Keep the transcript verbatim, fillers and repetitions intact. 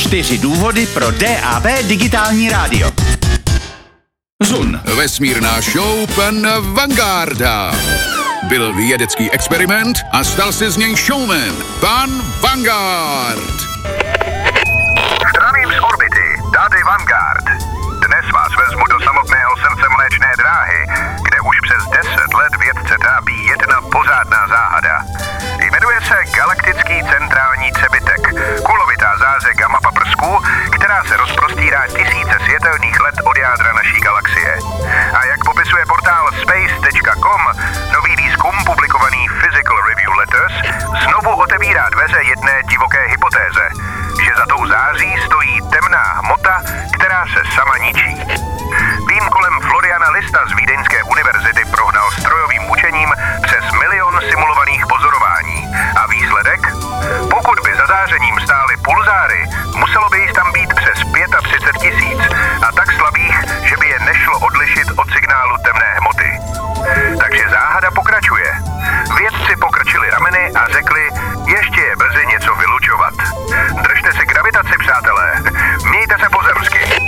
Čtyři důvody pro D A B digitální rádio. Zun. Vesmírná show pan Vangarda. Byl vědecký experiment a stal se z něj showman. Pan Vanguard. Zdravím z orbity, tady Vanguard. Dnes vás vezmu do samotného srdce Mléčné dráhy, kde už přes deset let vědce trápí jedna pořádná záhada. Jmenuje se Galaktický centrální třebitek, kulovitá záře gamma paprsků, která se rozprostírá tisíce světelných let od jádra naší galaxie. A jak popisuje portál space tečka com, nový výzkum publikovaný Physical Review Letters znovu otevírá dveře jedné divoké hypotéze, že za tou září stojí temná hmota, která se sama ničí. Tým kolem Floriana Lista z Vídeňské univerzity prohnal strojovým učením přes milion simulovaných pozorování. A výsledek? Pokud by za zářením stály pulzáry, muselo by jich tam být přes třicet pět tisíc a tak slabých, že by je nešlo odlišit od signálu temné hmoty. Takže záhada pokračuje. Vědci pokrčili rameny a řekli,